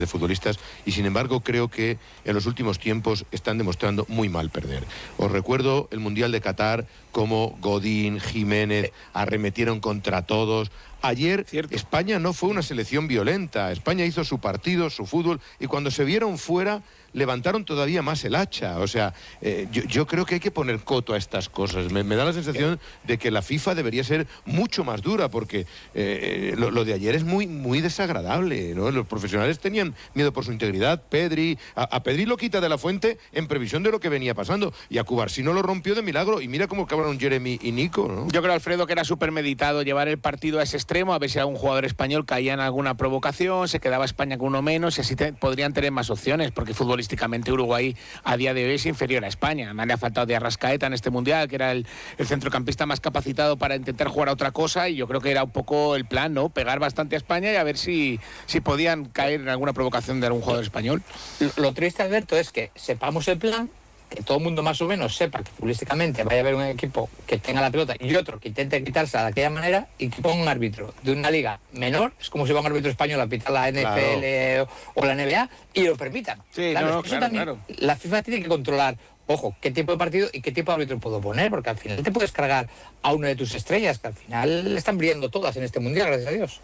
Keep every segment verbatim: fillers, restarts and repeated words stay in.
de futbolistas y sin embargo creo que en los últimos tiempos están demostrando muy mal perder. Os recuerdo el Mundial de Qatar, como Godín, Jiménez arremetieron contra todos. Ayer Cierto. España no fue una selección violenta, España hizo su partido, su fútbol, y cuando se vieron fuera levantaron todavía más el hacha. O sea, eh, yo, yo creo que hay que poner coto a estas cosas. Me, me da la sensación de que la FIFA debería ser mucho más dura, porque eh, lo, lo de ayer es muy, muy desagradable, ¿no? Los profesionales tenían miedo por su integridad. Pedri, a, a Pedri lo quita de la fuente en previsión de lo que venía pasando, y a Cubarsí no lo rompió de milagro, y mira cómo acabaron Jeremy y Nico, ¿no? Yo creo, Alfredo, que era súper meditado llevar el partido a ese extremo, a ver si algún jugador español caía en alguna provocación, se quedaba España con uno menos, y así te, podrían tener más opciones, porque fútbol Uruguay a día de hoy es inferior a España. Me le ha faltado de Arrascaeta en este Mundial, que era el, el centrocampista más capacitado para intentar jugar a otra cosa, y yo creo que era un poco el plan, ¿no? Pegar bastante a España y a ver si, si podían caer en alguna provocación de algún jugador español. Lo, lo triste, Alberto, es que sepamos el plan, que todo el mundo más o menos sepa que futbolísticamente vaya a haber un equipo que tenga la pelota y otro que intente quitársela de aquella manera, y que ponga un árbitro de una liga menor, es como si va un árbitro español a pitar la N F L claro. o la N B A, y lo permitan. Sí, claro, no, es que claro, también claro. La FIFA tiene que controlar, ojo, qué tipo de partido y qué tipo de árbitro puedo poner, porque al final te puedes cargar a una de tus estrellas, que al final están brillando todas en este Mundial, gracias a Dios.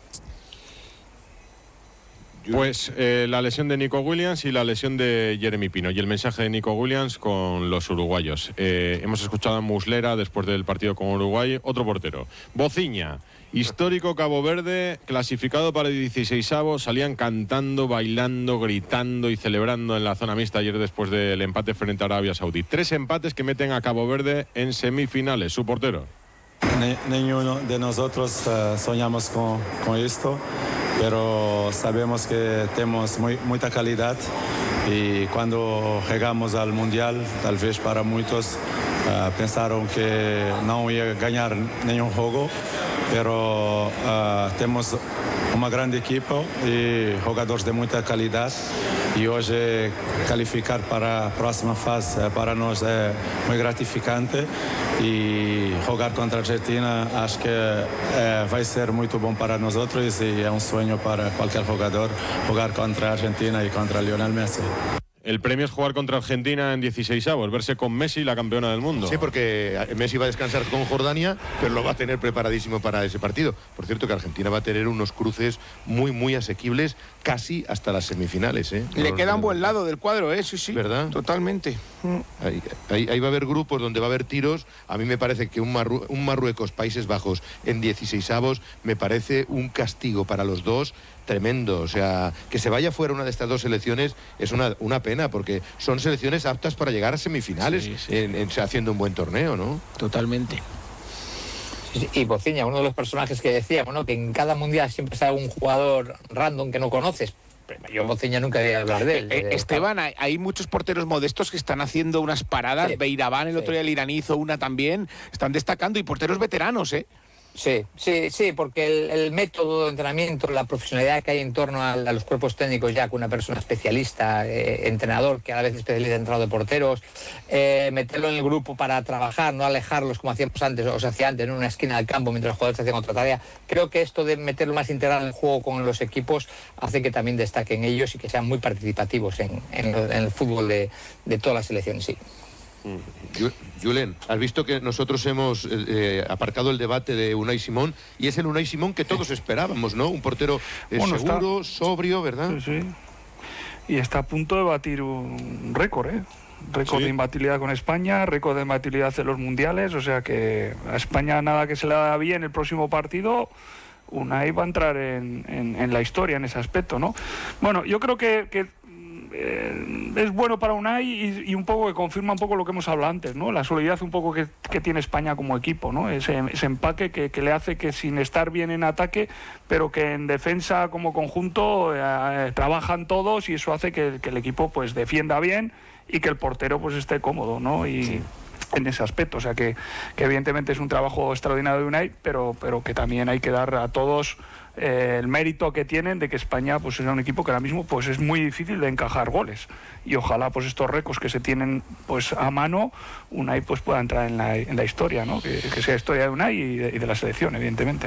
Pues eh, la lesión de Nico Williams y la lesión de Jeremy Pino, y el mensaje de Nico Williams con los uruguayos. Eh, hemos escuchado a Muslera después del partido con Uruguay. Otro portero, Bociña, histórico Cabo Verde, clasificado para el dieciseisavo. Salían cantando, bailando, gritando y celebrando en la zona mixta ayer después del empate frente a Arabia Saudí. Tres empates que meten a Cabo Verde en semifinales. Su portero: Ninguno de nosotros uh, soñamos con, con esto, pero sabemos que tenemos muy, mucha calidad, y cuando llegamos al Mundial, tal vez para muchos uh, pensaron que no iba a ganar ningún juego, pero uh, tenemos un gran equipo y jugadores de mucha calidad, y hoy calificar para la próxima fase para nosotros es muy gratificante, y jugar contra Argentina acho que eh, vai ser muito bom para nosotros, y es un sueño para cualquier jugador jugar contra Argentina y contra Lionel Messi. El premio es jugar contra Argentina en dieciseisavos, verse con Messi, la campeona del mundo. Sí, porque Messi va a descansar con Jordania, pero lo va a tener preparadísimo para ese partido. Por cierto, que Argentina va a tener unos cruces muy, muy asequibles, casi hasta las semifinales, ¿eh? Le queda un buen lado del cuadro, ¿eh? Sí, sí. ¿Verdad? Totalmente. Ahí, ahí, ahí va a haber grupos donde va a haber tiros. A mí me parece que un, Marru un Marruecos, Países Bajos en dieciseisavos me parece un castigo para los dos tremendo. O sea, que se vaya fuera una de estas dos selecciones es una, una pena, porque son selecciones aptas para llegar a semifinales, sí, sí. En, en, haciendo un buen torneo, ¿no? Totalmente. Y Bociña, uno de los personajes que decíamos, ¿no? Que en cada Mundial siempre está un jugador random que no conoces. Yo Bociña nunca había hablar de él. Eh, Esteban, hay, hay muchos porteros modestos que están haciendo unas paradas. Sí. Beirabán, el sí. otro día el iraní hizo una también. Están destacando, y porteros veteranos, ¿eh? Sí, sí, sí, porque el, el método de entrenamiento, la profesionalidad que hay en torno a, a los cuerpos técnicos, ya con una persona especialista, eh, entrenador, que a la vez especialista en entrenador de porteros, eh, meterlo en el grupo para trabajar, no alejarlos como hacíamos antes, o se hacía antes, en una esquina del campo mientras los jugadores hacían otra tarea. Creo que esto de meterlo más integral en el juego con los equipos hace que también destaquen ellos y que sean muy participativos en, en, en el fútbol de, de todas las selecciones, sí. Julen, has visto que nosotros hemos eh, aparcado el debate de Unai Simón, y es el Unai Simón que todos esperábamos, ¿no? Un portero eh, bueno, seguro, está... sobrio, ¿verdad? Sí, sí. Y está a punto de batir un récord, ¿eh? Récord sí. de imbatibilidad con España, récord de imbatibilidad en los mundiales, o sea que a España nada que se le haga bien el próximo partido, Unai va a entrar en, en, en la historia en ese aspecto, ¿no? Bueno, yo creo que... que Eh, es bueno para Unai, y, y un poco que confirma un poco lo que hemos hablado antes, ¿no? La solidez un poco que, que tiene España como equipo, ¿no? Ese, ese empaque que, que le hace que, sin estar bien en ataque, pero que en defensa como conjunto eh, trabajan todos, y eso hace que, que el equipo pues defienda bien y que el portero pues esté cómodo, ¿no? Y sí. en ese aspecto, o sea que, que evidentemente es un trabajo extraordinario de Unai, pero, pero que también hay que dar a todos Eh, el mérito que tienen de que España pues es un equipo que ahora mismo pues es muy difícil de encajar goles, y ojalá pues estos récords que se tienen pues a mano, Unai pues pueda entrar en la, en la historia, ¿no? Que, que sea historia de Unai y de, y de la selección, evidentemente, ¿no?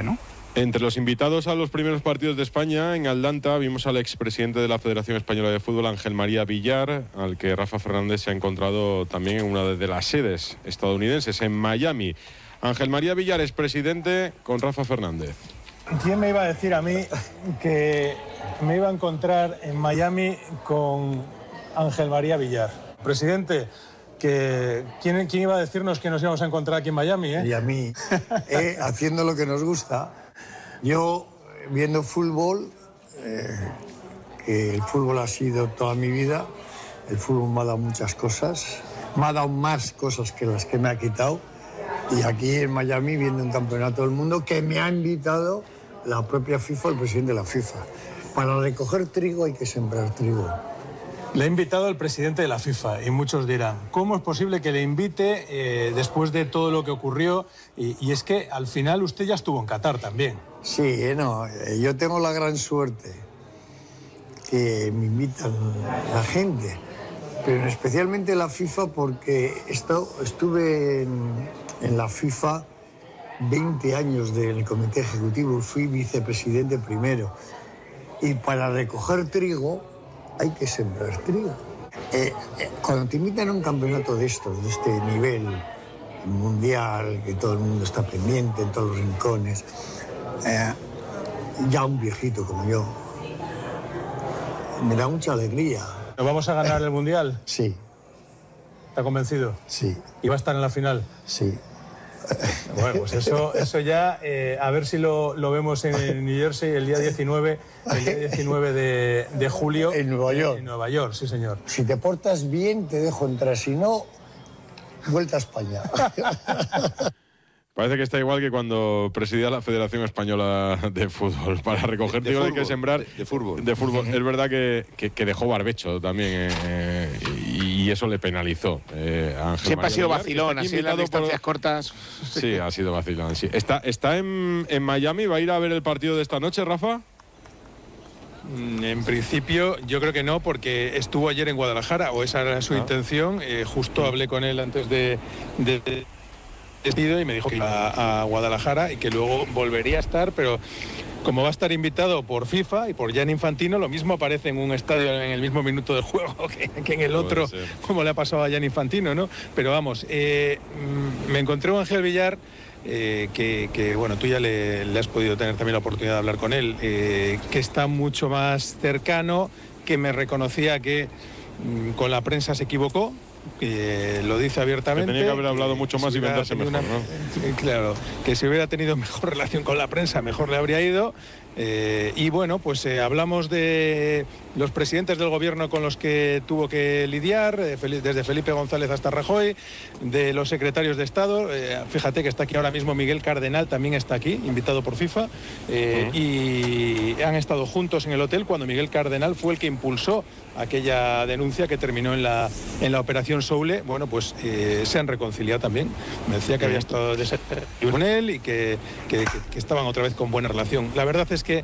Entre los invitados a los primeros partidos de España, en Atlanta, vimos al expresidente de la Federación Española de Fútbol, Ángel María Villar, al que Rafa Fernández se ha encontrado también en una de las sedes estadounidenses, en Miami. Ángel María Villar, expresidente, con Rafa Fernández. ¿Quién me iba a decir a mí que me iba a encontrar en Miami con Ángel María Villar? Presidente, que ¿quién, quién iba a decirnos que nos íbamos a encontrar aquí en Miami? ¿eh? Y a mí, eh, haciendo lo que nos gusta. Yo, viendo fútbol, eh, que el fútbol ha sido toda mi vida, el fútbol me ha dado muchas cosas, me ha dado más cosas que las que me ha quitado, y aquí en Miami viendo un campeonato del mundo que me ha invitado la propia FIFA, el presidente de la FIFA. Para recoger trigo hay que sembrar trigo. Le ha invitado el presidente de la FIFA y muchos dirán, ¿cómo es posible que le invite eh, después de todo lo que ocurrió? Y, y es que al final usted ya estuvo en Qatar también. Sí, eh, no, eh, yo tengo la gran suerte que me invitan la gente, pero especialmente la FIFA porque esto, estuve en, en la FIFA veinte años del comité ejecutivo, fui vicepresidente primero, y para recoger trigo hay que sembrar trigo. Eh, eh, cuando te invitan a un campeonato de estos, de este nivel mundial, que todo el mundo está pendiente en todos los rincones, eh, ya un viejito como yo, me da mucha alegría. ¿Nos vamos a ganar el Mundial? Sí. ¿Está convencido? Sí. ¿Y va a estar en la final? Sí. Bueno, pues eso, eso ya, eh, a ver si lo, lo vemos en New Jersey el día diecinueve, el día diecinueve de, de julio. En Nueva York. En Nueva York, sí, señor. Si te portas bien, te dejo entrar. Si no, vuelta a España. Parece que está igual que cuando presidía la Federación Española de Fútbol. Para recoger trigo hay que sembrar. De, de fútbol. De fútbol. Es verdad que, que, que dejó barbecho también eh, y, y eso le penalizó. Eh, a Ángel Siempre María ha sido Villar, vacilón, así en las distancias por... cortas. Sí, ha sido vacilón. Sí. ¿Está, está en, en Miami? ¿Va a ir a ver el partido de esta noche, Rafa? En principio yo creo que no, porque estuvo ayer en Guadalajara, o esa era su ah. intención. Eh, justo hablé con él antes de... de, de y me dijo que iba a Guadalajara y que luego volvería a estar, pero como va a estar invitado por FIFA y por Gianni Infantino, lo mismo aparece en un estadio en el mismo minuto del juego que, que en el otro, como le ha pasado a Gianni Infantino, ¿no? Pero vamos, eh, me encontré un Ángel Villar eh, que, que, bueno, tú ya le, le has podido tener también la oportunidad de hablar con él, eh, que está mucho más cercano, que me reconocía que mm, con la prensa se equivocó. Eh, lo dice abiertamente. Que tenía que haber hablado mucho más si y venderse mejor, una, ¿no? Claro, que si hubiera tenido mejor relación con la prensa, mejor le habría ido. Eh, y bueno, pues eh, hablamos de los presidentes del gobierno con los que tuvo que lidiar, eh, desde Felipe González hasta Rajoy, de los secretarios de Estado. Eh, fíjate que está aquí ahora mismo Miguel Cardenal, también está aquí, invitado por FIFA, eh, uh-huh. y han estado juntos en el hotel cuando Miguel Cardenal fue el que impulsó aquella denuncia que terminó en la, en la operación Soule. Bueno, pues eh, se han reconciliado también. Me decía que había estado con él y que, que, que estaban otra vez con buena relación. La verdad es que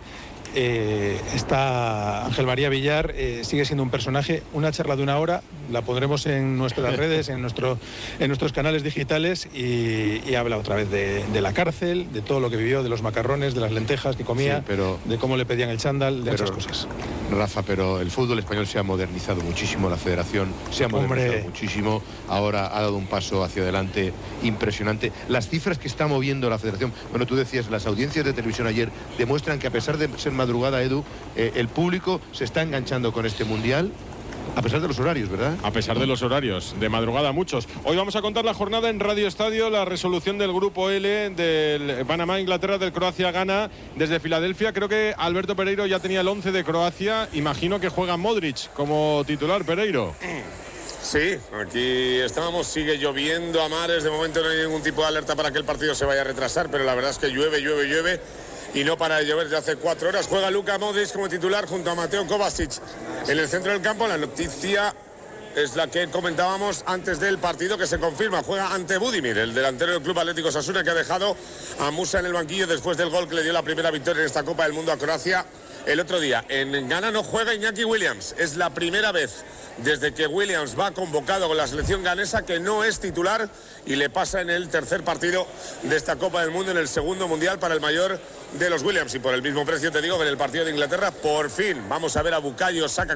eh, está Ángel María Villar, eh, sigue siendo un personaje. Una charla de una hora, la pondremos en nuestras redes, en, nuestro, en nuestros canales digitales, y, y habla otra vez de, de la cárcel, de todo lo que vivió, de los macarrones, de las lentejas que comía, sí, pero, de cómo le pedían el chándal, de esas cosas. Rafa, pero el fútbol español se ha modernizado muchísimo, la federación se ha modernizado Hombre. muchísimo, ahora ha dado un paso hacia adelante impresionante. Las cifras que está moviendo la federación, bueno, tú decías, las audiencias de televisión ayer demuestran que a pesar de ser madrugada, Edu, eh, el público se está enganchando con este mundial. A pesar de los horarios, ¿verdad? A pesar de los horarios, de madrugada muchos. Hoy vamos a contar la jornada en Radio Estadio, la resolución del Grupo L, del Panamá-Inglaterra, del Croacia-Ghana, desde Filadelfia. Creo que Alberto Pereiro ya tenía el once de Croacia. Imagino que juega Modric como titular, Pereiro. Sí, aquí estábamos, sigue lloviendo a mares. De momento no hay ningún tipo de alerta para que el partido se vaya a retrasar, pero la verdad es que llueve, llueve, llueve. Y no para de llover desde hace cuatro horas. Juega Luka Modric como titular junto a Mateo Kovacic en el centro del campo. La noticia es la que comentábamos antes del partido, que se confirma. Juega ante Budimir, el delantero del Club Atlético Osasuna, que ha dejado a Musa en el banquillo después del gol que le dio la primera victoria en esta Copa del Mundo a Croacia el otro día. En Ghana no juega Iñaki Williams. Es la primera vez desde que Williams va convocado con la selección ganesa que no es titular y le pasa en el tercer partido de esta Copa del Mundo, en el segundo mundial para el mayor de los Williams. Y por el mismo precio te digo que en el partido de Inglaterra, por fin vamos a ver a Bukayo Saka